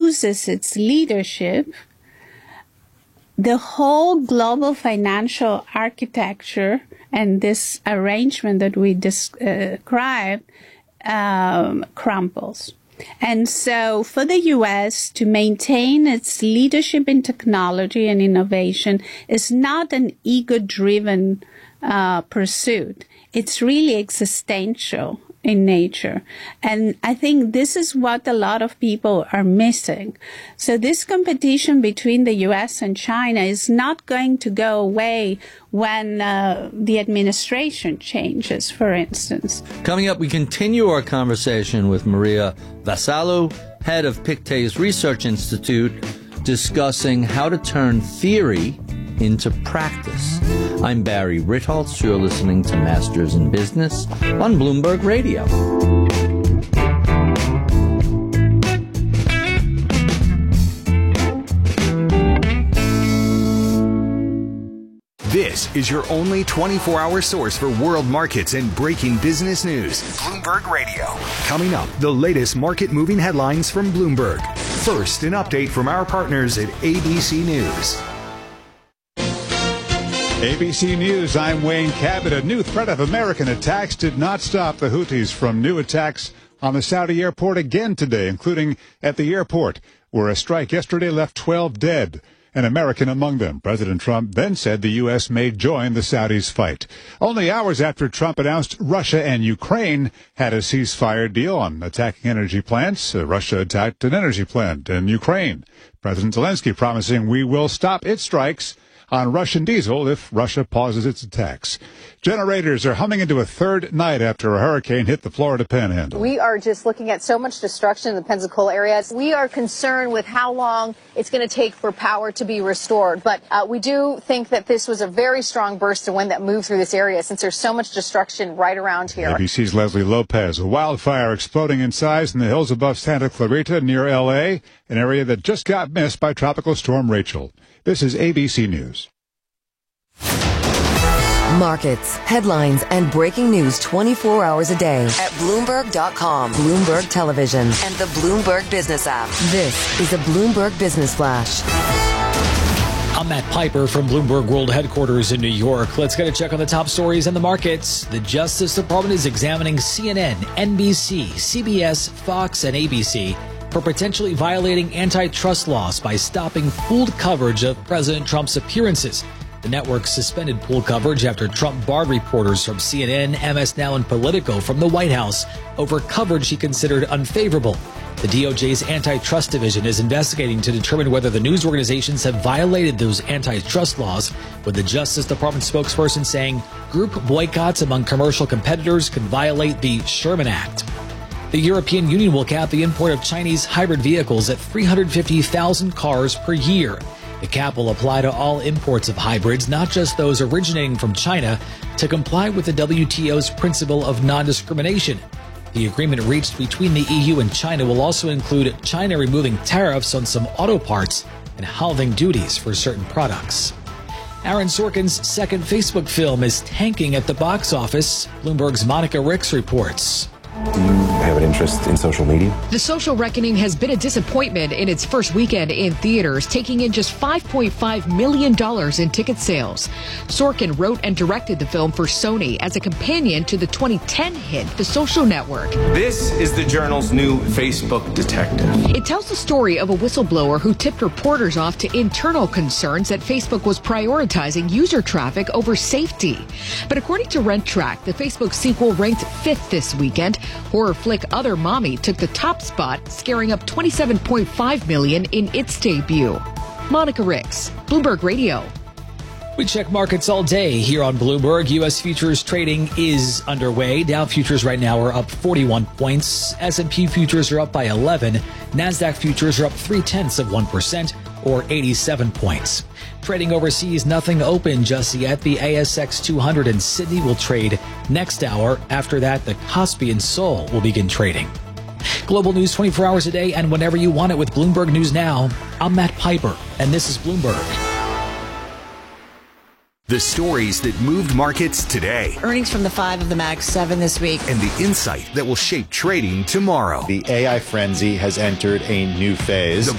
loses its leadership, the whole global financial architecture and this arrangement that we described crumbles. And so for the U.S. to maintain its leadership in technology and innovation is not an ego-driven pursuit. It's really existential in nature. And I think this is what a lot of people are missing. So this competition between the U.S. and China is not going to go away when the administration changes, for instance. Coming up, we continue our conversation with Maria Vassallo, head of Pictet's Research Institute, discussing how to turn theory into practice. I'm Barry Ritholtz. You're listening to Masters in Business on Bloomberg Radio. This is your only 24-hour source for world markets and breaking business news. Bloomberg Radio. Coming up, the latest market-moving headlines from Bloomberg. First, an update from our partners at ABC News. ABC News, I'm Wayne Cabot. A new threat of American attacks did not stop the Houthis from new attacks on the Saudi airport again today, including at the airport, where a strike yesterday left 12 dead, an American among them. President Trump then said the U.S. may join the Saudis' fight. Only hours after Trump announced Russia and Ukraine had a ceasefire deal on attacking energy plants, Russia attacked an energy plant in Ukraine. President Zelensky promising we will stop its strikes on Russian diesel if Russia pauses its attacks. Generators are humming into a third night after a hurricane hit the Florida Panhandle. We are just looking at so much destruction in the Pensacola area. We are concerned with how long it's going to take for power to be restored. But we do think that this was a very strong burst of wind that moved through this area since there's so much destruction right around here. ABC's Leslie Lopez. A wildfire exploding in size in the hills above Santa Clarita near L.A., an area that just got missed by Tropical Storm Rachel. This is ABC News. Markets, headlines, and breaking news 24 hours a day at Bloomberg.com, Bloomberg Television, and the Bloomberg Business app. This is a Bloomberg Business Flash. I'm Matt Piper from Bloomberg World Headquarters in New York. Let's get a check on the top stories in the markets. The Justice Department is examining CNN, NBC, CBS, Fox, and ABC for potentially violating antitrust laws by stopping pooled coverage of President Trump's appearances. The network suspended pool coverage after Trump barred reporters from CNN, MS Now, and Politico from the White House over coverage he considered unfavorable. The DOJ's antitrust division is investigating to determine whether the news organizations have violated those antitrust laws, with the Justice Department spokesperson saying group boycotts among commercial competitors could violate the Sherman Act. The European Union will cap the import of Chinese hybrid vehicles at 350,000 cars per year. The cap will apply to all imports of hybrids, not just those originating from China, to comply with the WTO's principle of non-discrimination. The agreement reached between the EU and China will also include China removing tariffs on some auto parts and halving duties for certain products. Aaron Sorkin's second Facebook film is tanking at the box office. Bloomberg's Monica Ricks reports. Do you have an interest in social media? The Social Reckoning has been a disappointment in its first weekend in theaters, taking in just $5.5 million in ticket sales. Sorkin wrote and directed the film for Sony as a companion to the 2010 hit The Social Network. This is the Journal's new Facebook detective. It tells the story of a whistleblower who tipped reporters off to internal concerns that Facebook was prioritizing user traffic over safety. But according to Rent Track, the Facebook sequel ranked 5th this weekend. Horror flick Other Mommy took the top spot, scaring up $27.5 million in its debut. Monica Ricks, Bloomberg Radio. We check markets all day here on Bloomberg. U.S. futures trading is underway. Dow futures right now are up 41 points. S&P futures are up by 11. NASDAQ futures are up 0.3% or 87 points. Trading overseas, nothing open just yet. The ASX 200 in Sydney will trade next hour. After that, the Kospi in Seoul will begin trading. Global news 24 hours a day and whenever you want it with Bloomberg News Now. I'm Matt Piper, and this is Bloomberg. The stories that moved markets today. Earnings from the 5 of the Mag 7 this week. And the insight that will shape trading tomorrow. The AI frenzy has entered a new phase.